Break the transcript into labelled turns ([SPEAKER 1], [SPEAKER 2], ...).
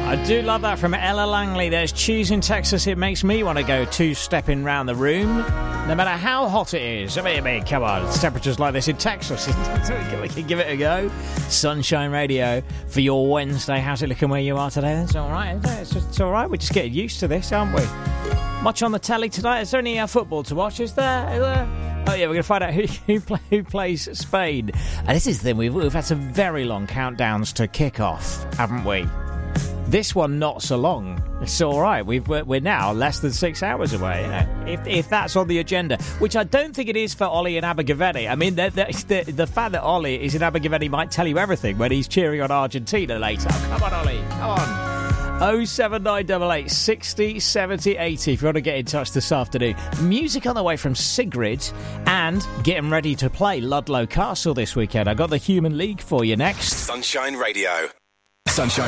[SPEAKER 1] I do love that from Ella Langley. There's cheese in Texas. It makes me want to go two-stepping round the room, no matter how hot it is. I mean, come on. It's temperatures like this in Texas. We can give it a go. Sunshine Radio for your Wednesday. How's it looking where you are today? It's all right, isn't it? It's all right. We're just getting used to this, aren't we? Much on the telly tonight? Is there any football to watch? Is there? Oh, yeah, we're going to find out who plays Spain. And this is the thing. We've had some very long countdowns to kick off, haven't we? This one, not so long. It's all right. We're now less than 6 hours away. You know? If that's on the agenda, which I don't think it is for Ollie in Abergavenny. I mean, the fact that Ollie is in Abergavenny might tell you everything when he's cheering on Argentina later. Oh, come on, Ollie. Come on. 07988 60 70 80 if you want to get in touch this afternoon. Music on the way from Sigrid and getting ready to play Ludlow Castle this weekend. I got the Human League for you next.
[SPEAKER 2] Sunshine Radio. Sunshine